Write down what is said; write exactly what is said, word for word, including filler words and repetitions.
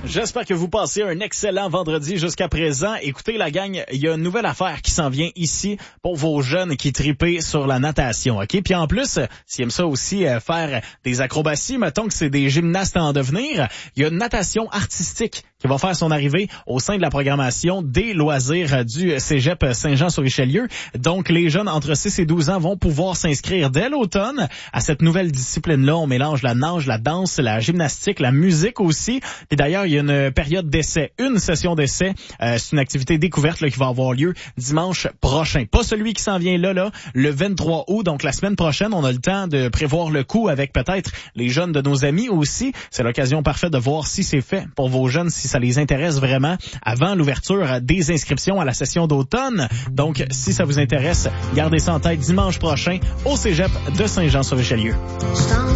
J'espère que vous passez un excellent vendredi jusqu'à présent. Écoutez la gang, il y a une nouvelle affaire qui s'en vient ici pour vos jeunes qui tripent sur la natation, ok? Puis en plus, s'ils aiment ça aussi, euh, faire des acrobaties, mettons que c'est des gymnastes en devenir, il y a une natation artistique qui va faire son arrivée au sein de la programmation des loisirs du Cégep Saint-Jean-sur-Richelieu. Donc, les jeunes entre six et douze ans vont pouvoir s'inscrire dès l'automne à cette nouvelle discipline-là. On mélange la nage, la danse, la gymnastique, la musique aussi. Et d'ailleurs, il y a une période d'essai, une session d'essai. Euh, c'est une activité découverte là, qui va avoir lieu dimanche prochain. Pas celui qui s'en vient là, là, le vingt-trois août. Donc, la semaine prochaine, on a le temps de prévoir le coup avec peut-être les jeunes de nos amis aussi. C'est l'occasion parfaite de voir si c'est fait pour vos jeunes, si ça les intéresse vraiment avant l'ouverture des inscriptions à la session d'automne. Donc, si ça vous intéresse, gardez ça en tête dimanche prochain au Cégep de Saint-Jean-sur-Richelieu.